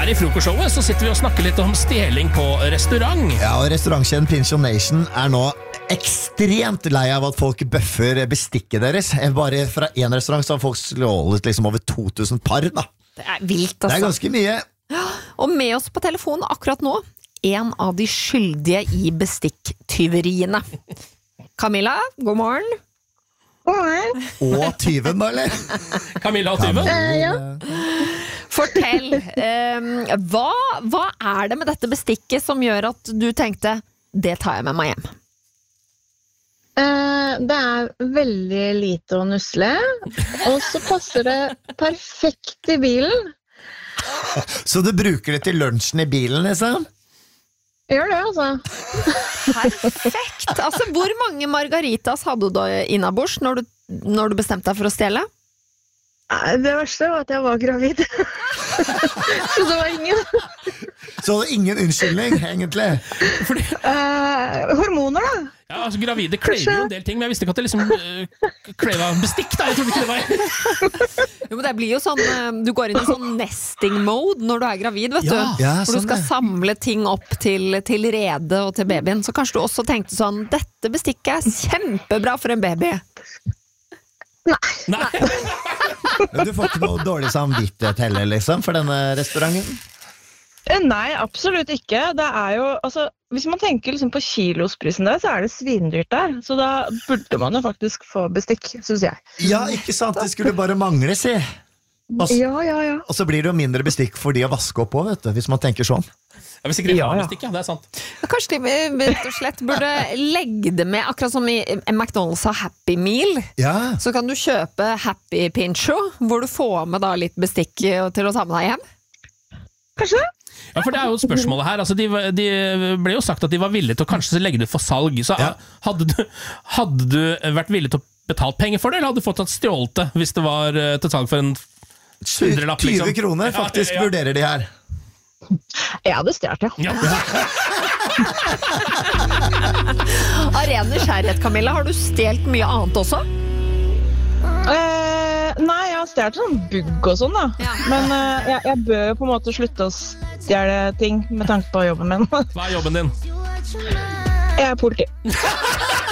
Her i frokostshowet så sitter vi og snakker litt om stjeling på restaurant. Ja, og restaurantkjeden Pension Nation nå ekstremt lei av at folk bøffer bestikket deres. Bare fra en restaurant så har folk slålet liksom over 2000 par da. Det vilt, altså. Det ganske mye. Og med oss på telefonen akkurat nå, en av de skyldige i bestikktyveriene. Camilla, god morgen. Og tyven da, eller? Camilla og tyven? Ja. Fortell, hva det med dette bestikket som gjør at du tenkte, det tar jeg med meg hjem? Det veldig lite å nusle, og så passer det perfekt i bilen. Så du bruker det til lunsjen i bilen, liksom? Gjør det, altså. Perfekt! Altså, hvor mange margaritas hadde du innabords når du bestemte deg for å stjele? Det verste var at jeg var gravid. Så det var ingen. Så ingen unnskyldning, egentlig? Fordi... hormoner, da. Ja, altså gravide klever jo en del ting, men jeg visste ikke at det liksom klev av bestikk da, jeg trodde ikke det var. Jo, men det blir jo sånn, du går inn i sånn nesting mode når du gravid, vet du. Ja, hvor du skal samle ting opp til rede og til babyen. Så kanskje du også tenkte sånn, dette bestikket kjempebra for en baby. Nei. Du får ikke noe dårlig samvittighet heller, liksom, for denne restauranten? Nei, absolutt ikke. Det jo, altså, hvis man tenker liksom på kilosprisen der, så det svindyrt der. Så da burde man jo faktisk få bestikk, synes jeg. Ja, ikke sant? Det skulle bare mangle, si. Ja. Og så blir det jo mindre bestikk for de å vaske opp også, vet du, hvis man tenker sånn. Ja, hvis ikke de har bestikk, ja, det sant. Kanskje de rett og slett burde legge det med, akkurat som i McDonald's har Happy Meal. Ja. Så kan du kjøpe Happy Pincho, hvor du får med da litt bestikk til å ta med deg hjem. Kanskje? Ja, for det jo spørsmålet her. Altså, de ble jo sagt at de var villige til å kanskje legge det for salg. Så Ja. hadde du vært villig til å betale penger for det, eller hadde du fått stjålet det hvis det var til salg for en 100-lapp, 20 liksom? kroner faktisk Ja. vurderer de her. Jeg hadde stjert, ja. Av ren nysgjerrighet, Camilla, har du stjelt mye annet også? Nei, jeg har stjert sånn bugg og sånn da. Ja. Men jeg bør jo på en måte slutte å stjele ting med tanke på jobben min. Hva jobben din? Jeg politi.